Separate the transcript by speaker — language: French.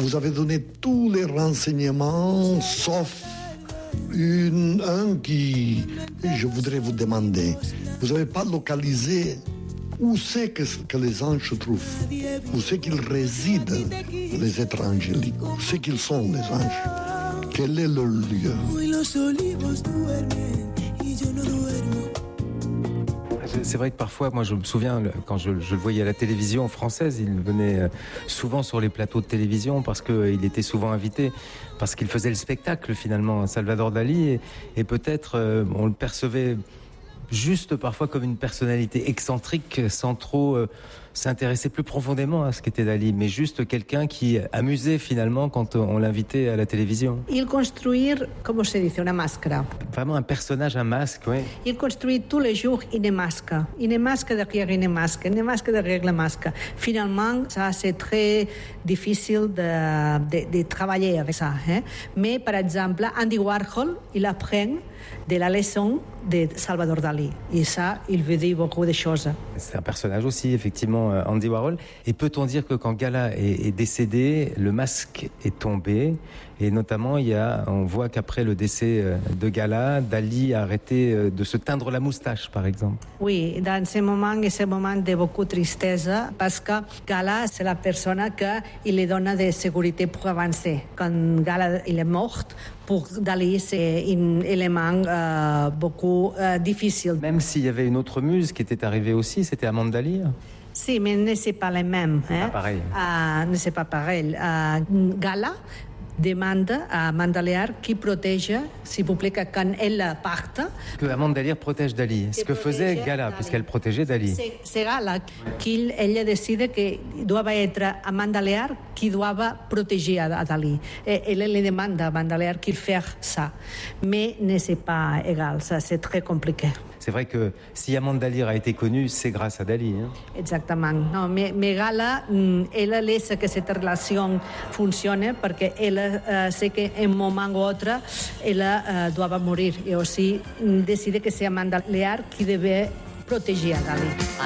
Speaker 1: vous avez donné tous les renseignements, sauf un qui, je voudrais vous demander. Vous n'avez pas localisé où c'est que les anges se trouvent, où c'est qu'ils résident, les êtres angéliques, où c'est qu'ils sont, les anges. Quel est leur lieu?
Speaker 2: C'est vrai que parfois, moi je me souviens, quand je le voyais à la télévision française, il venait souvent sur les plateaux de télévision parce qu'il était souvent invité, parce qu'il faisait le spectacle finalement, Salvador Dali, et peut-être on le percevait juste parfois comme une personnalité excentrique sans trop s'intéresser plus profondément à ce qu'était Dali, mais juste quelqu'un qui amusait finalement quand on l'invitait à la télévision.
Speaker 3: Il construire, comment se dice, una máscara.
Speaker 2: Vraiment un personnage, un masque, oui.
Speaker 3: Il construit tous les jours une masque derrière une masque derrière la masque. Finalement, ça c'est très difficile de travailler avec ça. Hein? Mais par exemple, Andy Warhol, il apprend de la leçon de Salvador Dalí. Et ça, il veut dire beaucoup de choses.
Speaker 2: C'est un personnage aussi, effectivement, Andy Warhol. Et peut-on dire que quand Gala est décédé, le masque est tombé? Et notamment, on voit qu'après le décès de Gala, Dali a arrêté de se teindre la moustache, par exemple.
Speaker 3: Oui, dans ce moment de beaucoup de tristesse, parce que Gala, c'est la personne qui lui donne de sécurité pour avancer. Quand Gala il est mort, pour Dali, c'est un élément beaucoup difficile.
Speaker 2: Même s'il y avait une autre muse qui était arrivée aussi, c'était Amanda Lear.
Speaker 3: Si, mais ce n'est pas les mêmes.
Speaker 2: Pas pareil.
Speaker 3: Ce n'est pas pareil. Gala demande à Amanda Lear qui protège, s'il vous plaît, que quand elle parte...
Speaker 2: Que Amanda Lear protège Dali. Ce que faisait Gala, puisqu'elle protégeait Dali.
Speaker 3: C'est Gala qu'elle décide que doit être Amanda Lear qui doit protéger à Dali. Et elle lui demande à Amanda Lear qu'il fasse ça. Mais ce n'est pas égal, ça c'est très compliqué.
Speaker 2: C'est vrai que si Amanda Lear a été connue, c'est grâce à Dali. Hein?
Speaker 3: Exactement. Non, mais Gala, elle laisse que cette relation fonctionne parce qu'elle sait qu'un moment ou autre, elle doit mourir. Et aussi décide que c'est Amanda Lear qui devait protéger a Dali.